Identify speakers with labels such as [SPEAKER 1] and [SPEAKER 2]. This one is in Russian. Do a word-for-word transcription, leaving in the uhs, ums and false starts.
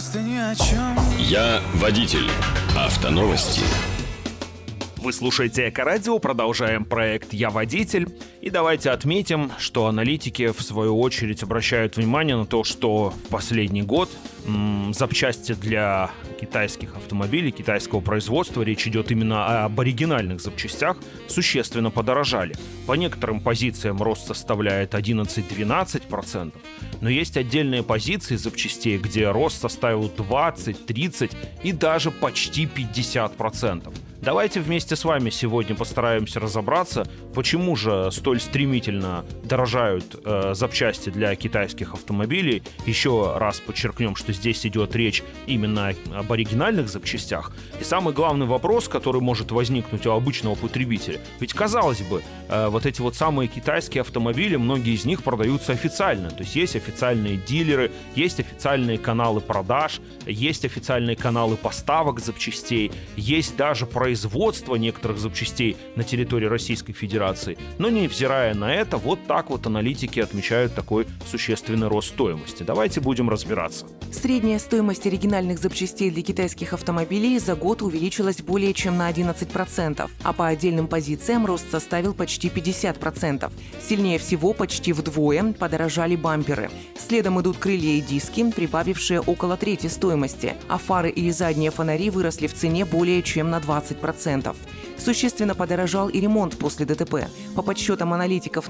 [SPEAKER 1] просто ни о чем.
[SPEAKER 2] Я водитель. Автоновости.
[SPEAKER 3] Вы слушаете Эко-радио, продолжаем проект «Я водитель». И давайте отметим, что аналитики, в свою очередь, обращают внимание на то, что в последний год м, запчасти для китайских автомобилей, китайского производства, речь идет именно об оригинальных запчастях, существенно подорожали. По некоторым позициям рост составляет одиннадцать-двенадцать процентов, но есть отдельные позиции запчастей, где рост составил двадцать-тридцать и даже почти пятьдесят процентов. Давайте вместе с вами сегодня постараемся разобраться, почему же столь стремительно дорожают э, запчасти для китайских автомобилей. Еще раз подчеркнем, что здесь идет речь именно об оригинальных запчастях. И самый главный вопрос, который может возникнуть у обычного потребителя. Ведь, казалось бы, э, вот эти вот самые китайские автомобили, многие из них продаются официально. То есть есть официальные дилеры, есть официальные каналы продаж, есть официальные каналы поставок запчастей, есть даже производство производства некоторых запчастей на территории Российской Федерации. Но невзирая на это, вот так вот аналитики отмечают такой существенный рост стоимости. Давайте будем разбираться.
[SPEAKER 4] Средняя стоимость оригинальных запчастей для китайских автомобилей за год увеличилась более чем на одиннадцать процентов, а по отдельным позициям рост составил почти пятьдесят процентов. Сильнее всего, почти вдвое, подорожали бамперы. Следом идут крылья и диски, прибавившие около трети стоимости, а фары и задние фонари выросли в цене более чем на двадцать процентов. Существенно подорожал и ремонт после ДТП. По подсчетам аналитиков,